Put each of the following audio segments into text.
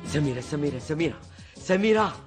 سميرة.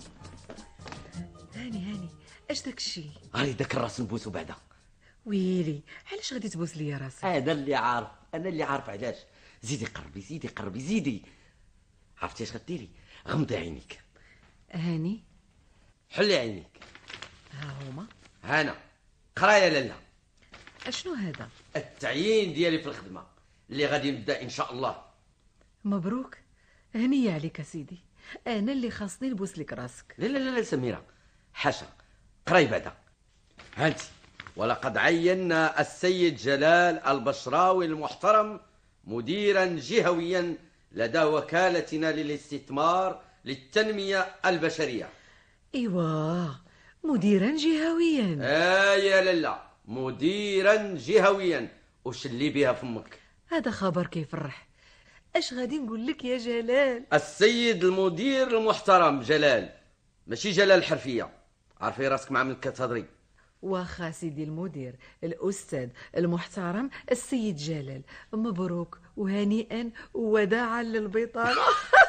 هاني اش داك الشيء؟ هاي داك الراس نبوسو بعدا. ويلي علاش غادي تبوس ليا راسك؟ انا اللي عارف علاش. زيدي قربي زيدي. عرفتي اش غديري؟ غمضي عينيك. هاني حلي عينيك. ها هما. هانا قرايه لالا. اشنو هذا؟ التعيين ديالي في الخدمه اللي غادي نبدا ان شاء الله. مبروك، هنية عليك سيدي. انا اللي خاصني نبوس لك راسك. لا سميرة، حاشا. قراي بعدا. هانتي: ولقد عينا السيد جلال البشراوي المحترم مديرا جهويا لدى وكالتنا للاستثمار للتنمية البشرية. ايوا، مديرا جهويا. يا لالا، مديرا جهويا. وش اللي بها فمك؟ هذا خبر كيفرح. اش غادي نقول لك يا جلال؟ السيد المدير المحترم جلال، ماشي جلال الحرفية. عارفي راسك مع من كتهضري. واخا سيدي المدير الاستاذ المحترم السيد جلال، مبروك وهنيئا وداعا للبطاله.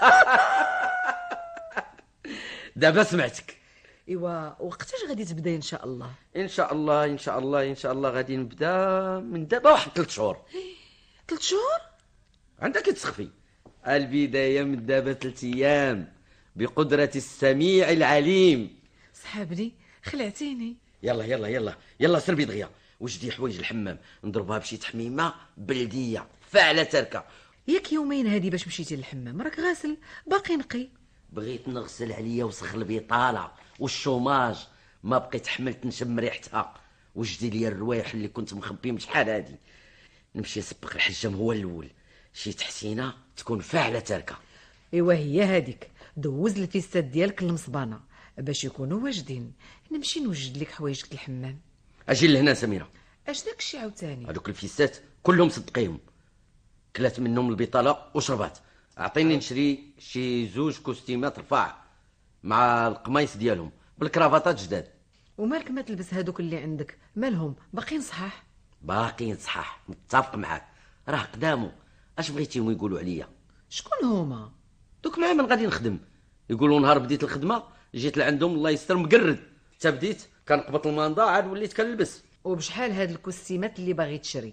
دابا سمعتك. ايوا، وقتاش غادي تبداي ان شاء الله؟ ان شاء الله غادي نبدا من دابا واحد 3 شهور. 3 شهور؟ عندك تسخفي. البدايه من دابا 3 ايام بقدره السميع العليم. سحابني، خلعتيني. يلا سربي دغيا وجدي حوايج الحمام نضربها بشي تحميمه بلديه فاعله تركه. ياك يومين هادي باش مشيتي للحمام راك غاسل باقي نقي. بغيت نغسل عليا وسخ البطاله والشوماج، ما بقيت حملت نشم ريحتها. وجدي لي الروايح اللي كنت مخبيهم شحال هادي. نمشي نسبق الحجام هو الاول، شي تحسينه تكون فاعله تركه. ايوا هي هاديك، دوز الفيستات ديالك المصبانه باش يكونوا واجدين. نمشي نوجد لك حوايجك الحمام. اجي لهنا سميره. اش داك الشيء عاوتاني؟ هذوك الفيستات كلهم صدقيهم، كلات منهم البطاله وشربات. اعطيني نشري شي 2 كوستيمات رفاع مع القميص ديالهم بالكرافطات جداد. ومالك ما تلبس هادوك اللي عندك؟ مالهم باقيين صحاح؟ باقيين صحاح، متفق معاك. راه قدامو. اش بغيتيهم يقولوا عليا؟ شكون هما؟ دوك مع من غادي نخدم يقولوا نهار بديت الخدمه جيت لعندهم الله يستر مقرد، حتى بديت كنقبط الماندا عاد وليت كنلبس. وبشحال هاد الكوستيمات اللي باغي تشري؟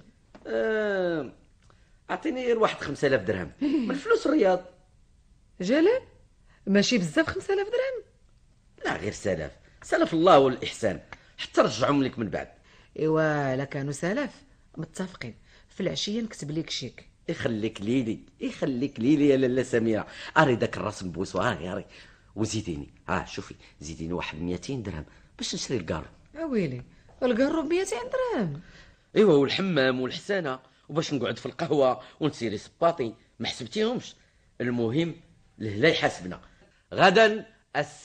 اعطيني غير واحد 5000 درهم من فلوس الرياض. جلال، ماشي بزاف 5000 درهم؟ لا غير سلف الله والاحسان، حتى رجعهم لك من بعد. ايوا لا كانوا سلف متفقين، في العشيه نكتب لك شيك. يخليك ليلي يا لاله سميره. اري داك الراس نبوسو. اري وزيديني. شوفي زيديني واحد 200 درهم باش نشري الكارو. ويلي، الكارو ب 200 درهم؟ ايوا، والحمام والحسانه وباش نقعد في القهوه ونسيري صباطي ما حسبتيهمش. المهم لهلا يحاسبنا غدا